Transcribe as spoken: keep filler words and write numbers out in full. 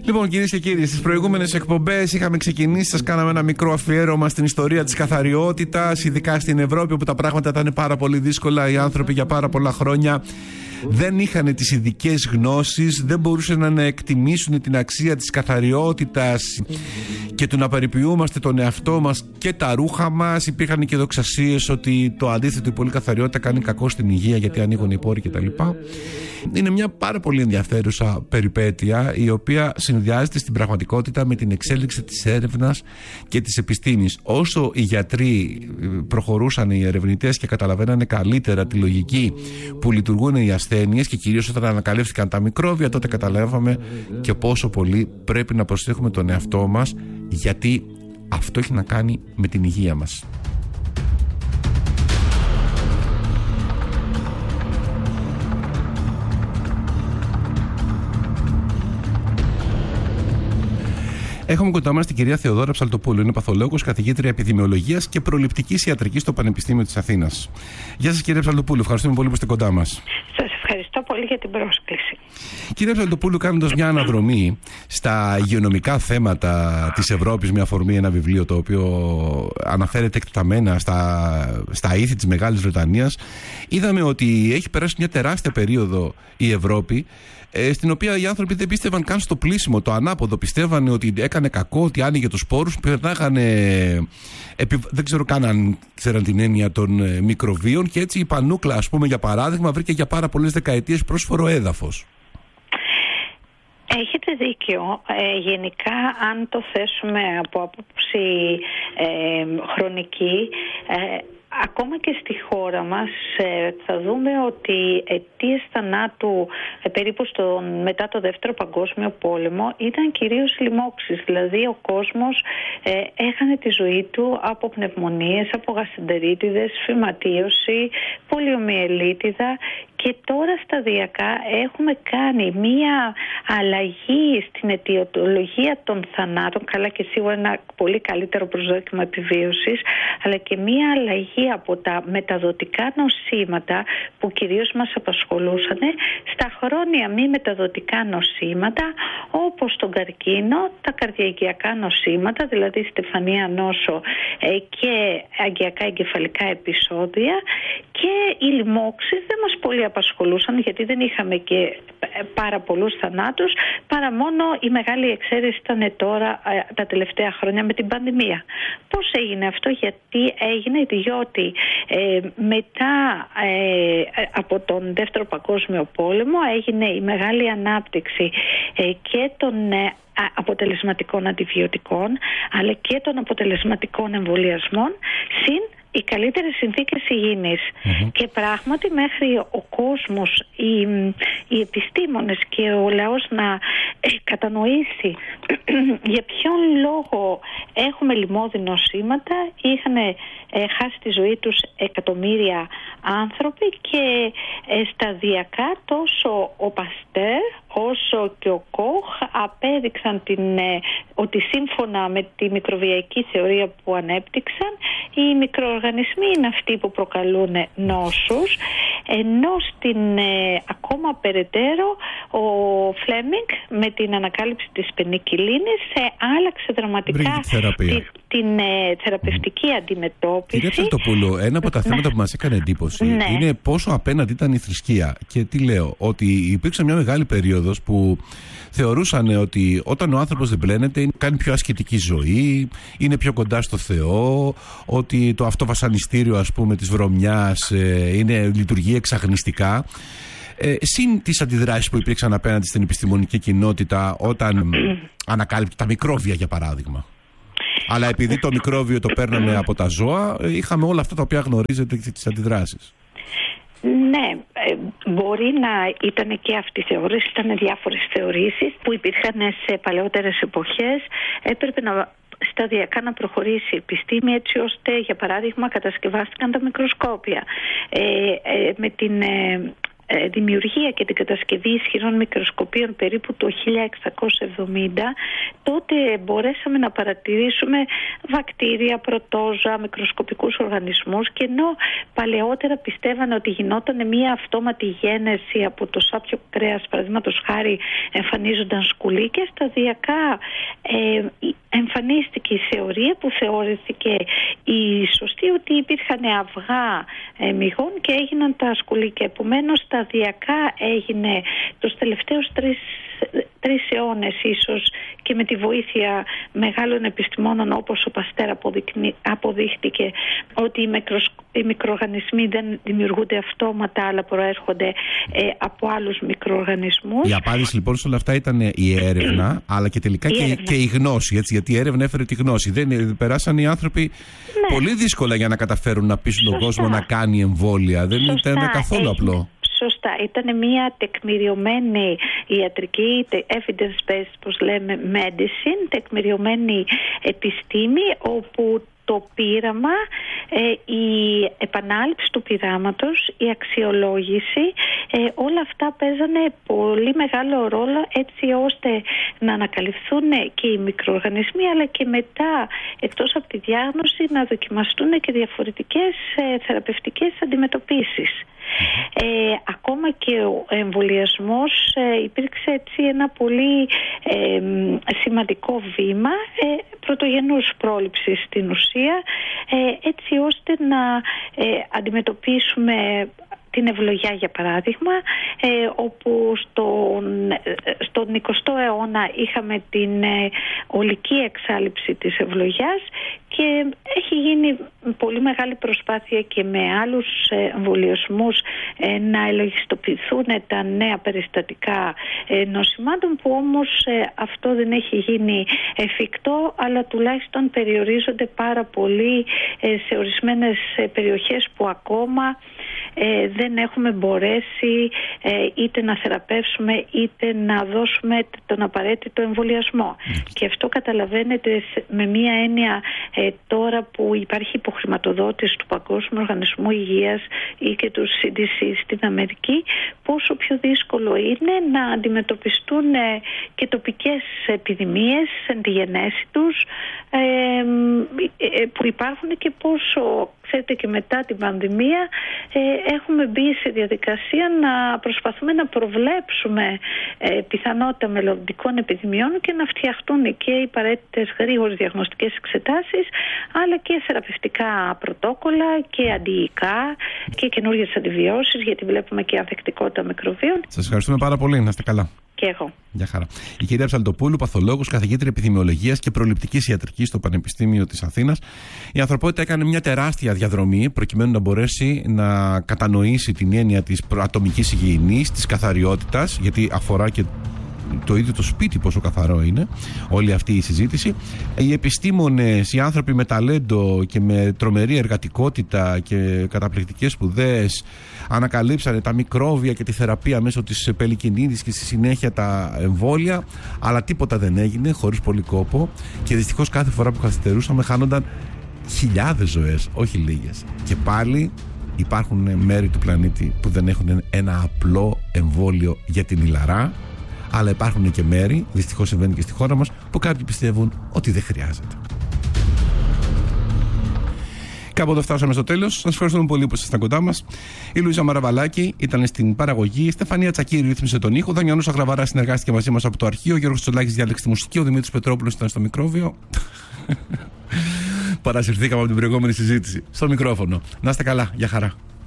Λοιπόν, κυρίες και κύριοι, στις προηγούμενες εκπομπές είχαμε ξεκινήσει, σας κάναμε ένα μικρό αφιέρωμα στην ιστορία της καθαριότητας, ειδικά στην Ευρώπη, όπου τα πράγματα ήταν πάρα πολύ δύσκολα. Οι άνθρωποι για πάρα πολλά χρόνια δεν είχαν τις ειδικές γνώσεις, δεν μπορούσαν να εκτιμήσουν την αξία της καθαριότητας και του να περιποιούμαστε τον εαυτό μας και τα ρούχα μας. Υπήρχαν και δοξασίες ότι το αντίθετο, η πολύ καθαριότητα κάνει κακό στην υγεία γιατί ανοίγουν οι πόροι κτλ. Είναι μια πάρα πολύ ενδιαφέρουσα περιπέτεια, η οποία συνδυάζεται στην πραγματικότητα με την εξέλιξη της έρευνας και της επιστήμης. Όσο οι γιατροί προχωρούσαν, οι ερευνητές, και καταλαβαίνανε καλύτερα τη λογική που λειτουργούν οι ασθένειες, και κυρίως όταν ανακαλύφθηκαν τα μικρόβια, τότε καταλάβαμε και πόσο πολύ πρέπει να προσέχουμε τον εαυτό μας, γιατί αυτό έχει να κάνει με την υγεία μας. Έχουμε κοντά μας την κυρία Θεοδόρα Ψαλτοπούλου. Είναι παθολόγος, καθηγήτρια επιδημιολογίας και προληπτικής ιατρικής στο Πανεπιστήμιο της Αθήνας. Γεια σας, κυρία Ψαλτοπούλου. Ευχαριστούμε πολύ που είστε κοντά μας. Σας ευχαριστώ πολύ για την πρόσκληση. Κυρία Ψαλτοπούλου, κάνοντας μια αναδρομή στα υγειονομικά θέματα της Ευρώπης, με αφορμή ένα βιβλίο το οποίο αναφέρεται εκτεταμένα στα, στα ήθη της Μεγάλης Βρετανίας, είδαμε ότι έχει περάσει μια τεράστια περίοδο η Ευρώπη, στην οποία οι άνθρωποι δεν πίστευαν καν στο πλήσιμο, το ανάποδο. Πιστεύανε ότι έκανε κακό, ότι άνοιγε τους σπόρους, περνάγανε, δεν ξέρω καν αν ξέραν την έννοια των μικροβίων, και έτσι η πανούκλα, ας πούμε, για παράδειγμα, βρήκε για πάρα πολλές δεκαετίες πρόσφορο έδαφος. Έχετε δίκιο. Ε, γενικά, αν το θέσουμε από άποψη ε, χρονική, ε, ακόμα και στη χώρα μας ε, θα δούμε ότι αιτίες θανάτου ε, περίπου στο, μετά το Δεύτερο Παγκόσμιο Πόλεμο ήταν κυρίως λοιμώξεις. Δηλαδή ο κόσμος ε, έχανε τη ζωή του από πνευμονίες, από γαστεντερίτιδες, φυματίωση, πολιομιελίτιδα, και τώρα σταδιακά έχουμε κάνει μία αλλαγή στην αιτιολογία των θανάτων, καλά και σίγουρα ένα πολύ καλύτερο προσδόκιμο επιβίωσης, αλλά και μία αλλαγή από τα μεταδοτικά νοσήματα που κυρίως μας απασχολούσαν στα χρόνια μη μεταδοτικά νοσήματα, όπως τον καρκίνο, τα καρδιακιακά νοσήματα, δηλαδή στεφανία νόσο και αγκιακά εγκεφαλικά επεισόδια, και οι λοιμώξεις δεν μας πολύ απασχολούσαν, γιατί δεν είχαμε και πάρα πολλούς θανάτους, παρά μόνο η μεγάλη εξαίρεση ήταν τώρα τα τελευταία χρόνια με την πανδημία. Πώς έγινε αυτό? Γιατί έγινε διότι ε, μετά ε, από τον Δεύτερο Παγκόσμιο Πόλεμο έγινε η μεγάλη ανάπτυξη ε, και των ε, αποτελεσματικών αντιβιωτικών, αλλά και των αποτελεσματικών εμβολιασμών, συν οι καλύτερες συνθήκες υγιεινής. Mm-hmm. Και πράγματι μέχρι ο κόσμος, οι, οι επιστήμονες και ο λαός να ε, κατανοήσει για ποιον λόγο έχουμε λοιμώδη νοσήματα, είχαν ε, χάσει τη ζωή τους εκατομμύρια άνθρωποι, και ε, σταδιακά τόσο ο Παστέρ όσο και ο Κοχ απέδειξαν την, ε, ότι σύμφωνα με τη μικροβιακή θεωρία που ανέπτυξαν, οι μικροοργανισμοί είναι αυτοί που προκαλούν νόσους, ενώ στην ε, ακόμα περαιτέρω ο Φλέμινγκ με την ανακάλυψη της πενικυλίνης ε, άλλαξε δραματικά την, την ε, θεραπευτική mm. αντιμετώπιση. Κυρία Ψαλτοπούλου, ένα από τα θέματα που μας έκανε εντύπωση ναι. είναι πόσο απέναντι ήταν η θρησκεία. Και τι λέω, ότι υπήρξε μια μεγάλη περίοδος που θεωρούσαν ότι όταν ο άνθρωπος δεν πλένεται, κάνει πιο ασκητική ζωή, είναι πιο κοντά στο Θεό, ότι το αυτό βασανιστήριο, ας πούμε, της βρωμιάς ε, είναι, λειτουργεί εξαγνιστικά. Ε, συν τις αντιδράσεις που υπήρξαν απέναντι στην επιστημονική κοινότητα όταν ανακάλυπτε τα μικρόβια, για παράδειγμα. Αλλά επειδή το μικρόβιο το παίρναμε από τα ζώα, είχαμε όλα αυτά τα οποία γνωρίζετε και τις αντιδράσεις. Ναι, ε, μπορεί να ήταν και αυτή η θεώρηση, ήταν διάφορες θεωρήσεις που υπήρχαν σε παλαιότερες εποχές. Έπρεπε να σταδιακά να προχωρήσει η επιστήμη, έτσι ώστε, για παράδειγμα, κατασκευάστηκαν τα μικροσκόπια. Ε, ε, με την... Ε, δημιουργία και την κατασκευή ισχυρών μικροσκοπίων περίπου το χίλια εξακόσια εβδομήντα, τότε μπορέσαμε να παρατηρήσουμε βακτήρια, πρωτόζωα, μικροσκοπικούς οργανισμούς, και ενώ παλαιότερα πιστεύανε ότι γινόταν μια αυτόματη γένεση από το σάπιο κρέας, παραδείγματος χάρη εμφανίζονταν σκουλίκες, σταδιακά ε, εμφανίστηκε η θεωρία που θεωρήθηκε η σωστή, ότι υπήρχαν αυγά ε, μυγών και έγιναν τα σκουλίκια. Επομένως σταδιακά έγινε τους τελευταίους τρεις τρεις αιώνες ίσως, και με τη βοήθεια μεγάλων επιστημόνων όπως ο Παστέρ αποδείχτηκε ότι οι, μικροσ... οι μικροοργανισμοί δεν δημιουργούνται αυτόματα, αλλά προέρχονται ε, από άλλους μικροοργανισμούς. Η απάντηση λοιπόν σε όλα αυτά ήταν η έρευνα, αλλά και τελικά η και, και η γνώση, έτσι, γιατί η έρευνα έφερε τη γνώση. Δεν περάσαν οι άνθρωποι ναι. πολύ δύσκολα για να καταφέρουν να πείσουν Σωστά. τον κόσμο να κάνει εμβόλια. Δεν Σωστά. ήταν καθόλου Έχει... απλό. Σωστά. Ήταν μια τεκμηριωμένη ιατρική, evidence-based, πώς λέμε, medicine, τεκμηριωμένη επιστήμη, όπου το πείραμα, ε, η επανάληψη του πειράματος, η αξιολόγηση, ε, όλα αυτά παίζανε πολύ μεγάλο ρόλο, έτσι ώστε να ανακαλυφθούν και οι μικροοργανισμοί, αλλά και μετά, εκτός από τη διάγνωση, να δοκιμαστούν και διαφορετικές ε, θεραπευτικές αντιμετωπίσεις. Ε, ακόμα και ο εμβολιασμός ε, υπήρξε έτσι ένα πολύ ε, σημαντικό βήμα ε, πρωτογενούς πρόληψης στην ουσία, ε, έτσι ώστε να ε, αντιμετωπίσουμε την ευλογιά, για παράδειγμα, ε, όπου στον, στον εικοστό αιώνα είχαμε την ε, ολική εξάλειψη της ευλογιάς, και έχει γίνει πολύ μεγάλη προσπάθεια και με άλλους εμβολιασμούς ε, να ελογιστοποιηθούν τα νέα περιστατικά ε, νοσημάτων, που όμως ε, αυτό δεν έχει γίνει εφικτό, αλλά τουλάχιστον περιορίζονται πάρα πολύ ε, σε ορισμένες ε, περιοχές που ακόμα ε, δεν έχουμε μπορέσει ε, είτε να θεραπεύσουμε είτε να δώσουμε τον απαραίτητο εμβολιασμό. Mm. Και αυτό καταλαβαίνετε με μία έννοια ε, τώρα που υπάρχει υποχρηματοδότηση του Παγκόσμιου Οργανισμού Υγείας ή και του σι ντι σι στην Αμερική, πόσο πιο δύσκολο είναι να αντιμετωπιστούν ε, και τοπικές επιδημίες εν τη γενέση τους ε, ε, που υπάρχουν, και πόσο, ξέρετε, και μετά την πανδημία ε, έχουμε μπει σε διαδικασία να προσπαθούμε να προβλέψουμε ε, πιθανότητα μελλοντικών επιδημιών και να φτιαχτούν και οι απαραίτητες γρήγορες διαγνωστικές εξετάσεις, αλλά και θεραπευτικά πρωτόκολλα και αντιϊκά και καινούργιες αντιβιώσεις, γιατί βλέπουμε και ανθεκτικότητα μικροβίων. Σας ευχαριστούμε πάρα πολύ. Να είστε καλά. Και εγώ. Γεια χαρά. Η κυρία Ψαλτοπούλου, παθολόγος, καθηγήτρια επιδημιολογίας και προληπτικής ιατρικής στο Πανεπιστήμιο της Αθήνας. Η ανθρωπότητα έκανε μια τεράστια διαδρομή προκειμένου να μπορέσει να κατανοήσει την έννοια της ατομικής υγιεινής, της καθαριότητας, γιατί αφορά και το ίδιο το σπίτι πόσο καθαρό είναι όλη αυτή η συζήτηση. Οι επιστήμονες, οι άνθρωποι με ταλέντο και με τρομερή εργατικότητα και καταπληκτικές σπουδές ανακαλύψανε τα μικρόβια και τη θεραπεία μέσω της πελικινίδης και στη συνέχεια τα εμβόλια, αλλά τίποτα δεν έγινε χωρίς πολύ κόπο, και δυστυχώς κάθε φορά που καθυστερούσαμε χάνονταν χιλιάδες ζωές, όχι λίγες. Και πάλι υπάρχουν μέρη του πλανήτη που δεν έχουν ένα απλό εμβόλιο για την ηλαρά, αλλά υπάρχουν και μέρη, δυστυχώς συμβαίνει και στη χώρα μας, που κάποιοι πιστεύουν ότι δεν χρειάζεται. Κάπου εδώ φτάσαμε στο τέλος. Σας ευχαριστούμε πολύ που ήσασταν κοντά μας. Η Λουίζα Μαραβαλάκη ήταν στην παραγωγή, η Στεφανία Τσακίρη ρύθμισε τον ήχο, ο Δανιανός Αγραβαράς συνεργάστηκε μαζί μας από το αρχείο, ο Γιώργος Τσολάκης διάλεξε τη μουσική, ο Δημήτρης Πετρόπουλος ήταν στο μικρόβιο. Παρασυρθήκαμε από την προηγούμενη συζήτηση. Στο μικρόφωνο. Να είστε καλά. Γεια χαρά.